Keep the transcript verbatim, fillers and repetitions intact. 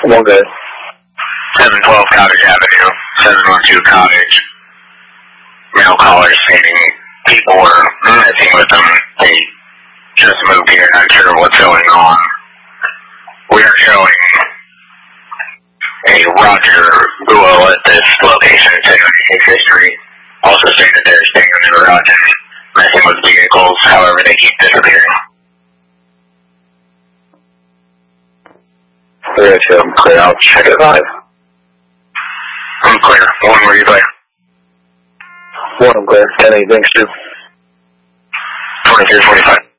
One good. seven twelve Cottage Avenue, seven one two Cottage. Male caller stating people were messing with them. They just moved here, not sure what's going on. We are showing a Roger Guo at this location, taking his history. Also saying that they're staying in the garage and messing with vehicles, however they keep disappearing. three oh two, I'm clear. I'll check it live. I'm clear. One where you play. One, I'm clear. ten eight, thanks, two. twenty-three forty-five.